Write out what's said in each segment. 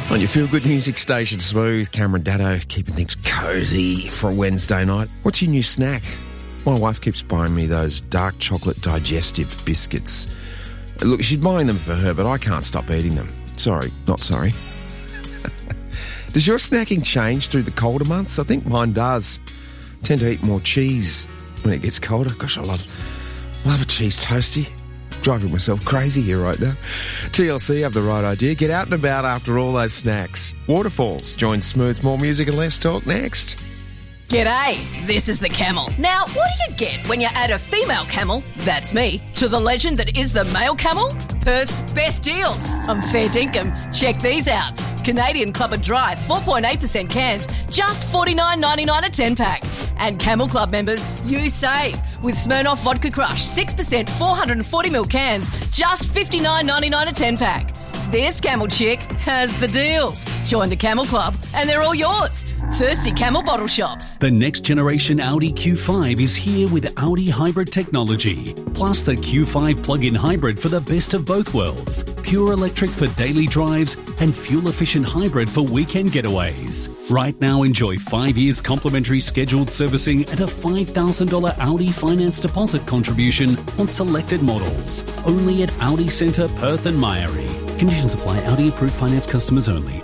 On your feel-good music station, Smooth, Cameron Daddo, keeping things cosy for a Wednesday night. What's your new snack? My wife keeps buying me those dark chocolate digestive biscuits. Look, she's buying them for her, but I can't stop eating them. Sorry, not sorry. Does your snacking change through the colder months? I think mine does. I tend to eat more cheese when it gets colder. Gosh, I love a cheese toastie. Driving myself crazy here right now. TLC have the right idea. Get out and about after all those snacks. Waterfalls join Smooth. More music and less talk next. G'day, this is the Camel. Now, what do you get when you add a female camel, that's me, to the legend that is the male camel? Perth's best deals. I'm fair dinkum. Check these out. Canadian Club of Dry 4.8% cans, just $49.99 a 10-pack. And Camel Club members, you save with Smirnoff Vodka Crush 6% 440ml cans, just $59.99 a 10-pack. This Camel chick has the deals. Join the Camel Club and they're all yours. Thirsty Camel bottle shops. The next generation Audi Q5 is here with Audi hybrid technology, plus the Q5 plug-in hybrid for the best of both worlds. Pure electric for daily drives and fuel-efficient hybrid for weekend getaways. Right now, enjoy 5 years complimentary scheduled servicing and a $5,000 Audi finance deposit contribution on selected models. Only at Audi Centre, Perth and Myrie. Conditions apply. Audi approved finance customers only.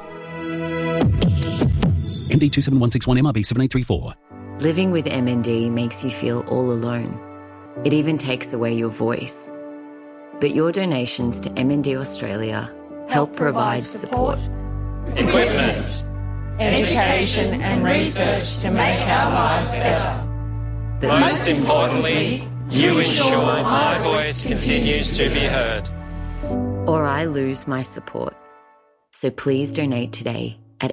MD 27161 MRB 7834. Living with MND makes you feel all alone. It even takes away your voice. But your donations to MND Australia help provide support, equipment, education and research to make our lives better. But most importantly, you ensure my voice continues to be heard. or I lose my support. So please donate today at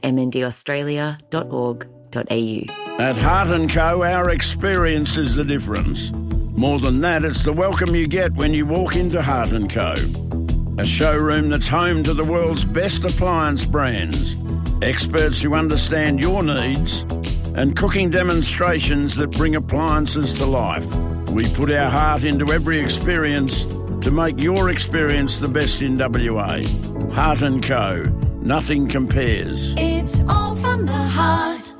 mndaustralia.org.au. At Heart & Co, our experience is the difference. More than that, it's the welcome you get when you walk into Heart & Co. A showroom that's home to the world's best appliance brands, experts who understand your needs, and cooking demonstrations that bring appliances to life. We put our heart into every experience to make your experience the best in WA. Heart & Co. Nothing compares. It's all from the heart.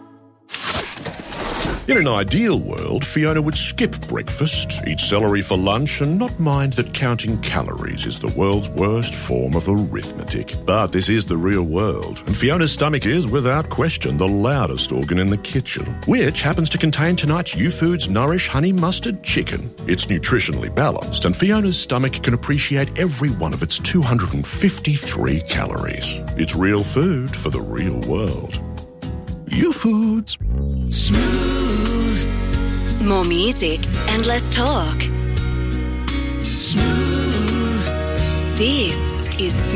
In an ideal world, Fiona would skip breakfast, eat celery for lunch, and not mind that counting calories is the world's worst form of arithmetic. But this is the real world, and Fiona's stomach is, without question, the loudest organ in the kitchen, which happens to contain tonight's YouFoods Nourish Honey Mustard Chicken. It's nutritionally balanced, and Fiona's stomach can appreciate every one of its 253 calories. It's real food for the real world. YouFoods. Smooth. More music and less talk. Smooth. This is